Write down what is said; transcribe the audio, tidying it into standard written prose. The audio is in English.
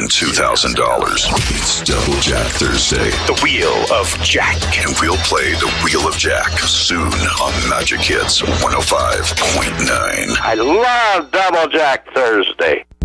$2,000. It's Double Jack Thursday. The Wheel of Jack. And we'll play the Wheel of Jack soon on Magic Hits 105.9. I love Double Jack Thursday.